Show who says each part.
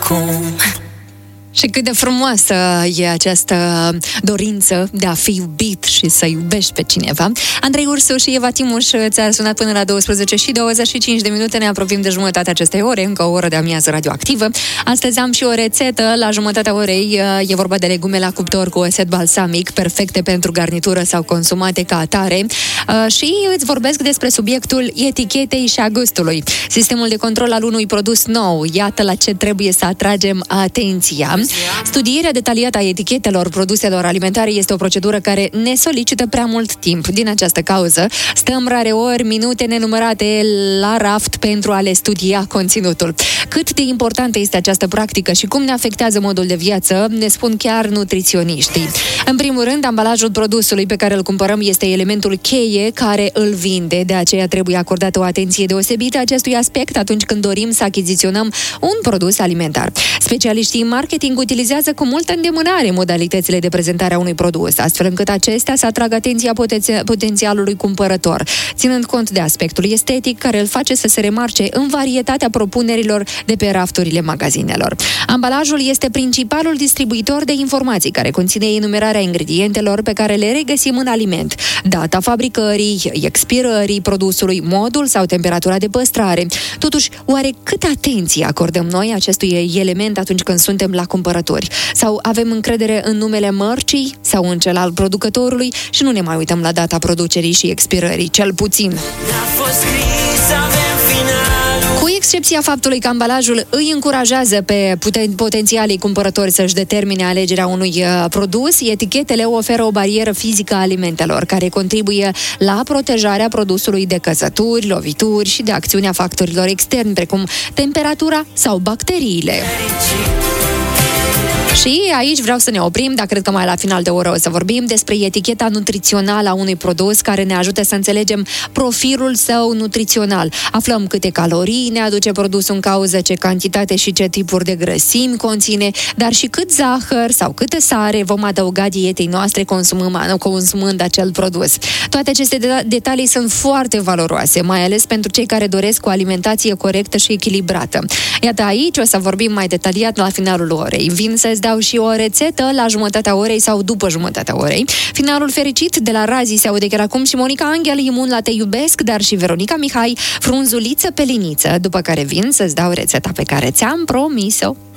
Speaker 1: acum.
Speaker 2: Și cât de frumoasă e această dorință de a fi iubit și să iubești pe cineva. Andrei Ursu și Eva Timuș ți-a sunat până la 12 și 25 de minute. Ne apropiem de jumătatea acestei ore, încă o oră de amiază radioactivă. Astăzi am și o rețetă la jumătatea orei. E vorba de legume la cuptor cu oset balsamic, perfecte pentru garnitură sau consumate ca atare. Și îți vorbesc despre subiectul etichetei și a gustului. Sistemul de control al unui produs nou. Iată la ce trebuie să atragem atenția. Studierea detaliată a etichetelor produselor alimentare este o procedură care ne solicită prea mult timp. Din această cauză, stăm rareori minute nenumărate la raft pentru a le studia conținutul. Cât de importantă este această practică și cum ne afectează modul de viață, ne spun chiar nutriționiștii. În primul rând, ambalajul produsului pe care îl cumpărăm este elementul cheie care îl vinde, de aceea trebuie acordată o atenție deosebită acestui aspect atunci când dorim să achiziționăm un produs alimentar. Specialiștii în marketing utilizează cu multă îndemânare modalitățile de prezentare a unui produs, astfel încât acestea să atragă atenția potențialului cumpărător, ținând cont de aspectul estetic care îl face să se remarce în varietatea propunerilor de pe rafturile magazinelor. Ambalajul este principalul distribuitor de informații care conține enumerarea ingredientelor pe care le regăsim în aliment, data fabricării, expirării produsului, modul sau temperatura de păstrare. Totuși, oare câtă atenție acordăm noi acestui element atunci când suntem la cumpărături? Sau avem încredere în numele mărcii sau în cel al producătorului și nu ne mai uităm la data producerii și expirării, cel puțin? Cu excepția faptului că ambalajul îi încurajează pe potențialii cumpărători să-și determine alegerea unui produs, etichetele oferă o barieră fizică a alimentelor, care contribuie la protejarea produsului de căsături, lovituri și de acțiunea factorilor externi, precum temperatura sau bacteriile. Și aici vreau să ne oprim, dar cred că mai la final de oră o să vorbim despre eticheta nutrițională a unui produs care ne ajută să înțelegem profilul său nutrițional. Aflăm câte calorii ne aduce produsul în cauză, ce cantitate și ce tipuri de grăsimi conține, dar și cât zahăr sau câtă sare vom adăuga dietei noastre consumând acel produs. Toate aceste detalii sunt foarte valoroase, mai ales pentru cei care doresc o alimentație corectă și echilibrată. Iată, aici o să vorbim mai detaliat la finalul orei. Vin să-ți dau și o rețetă la jumătatea orei sau după jumătatea orei. Finalul fericit de la Razi se aude chiar acum și Monica Angel, Imun la Te iubesc, dar și Veronica Mihai, Frunzuliță pe liniță, după care vin să-ți dau rețeta pe care ți-am promis-o.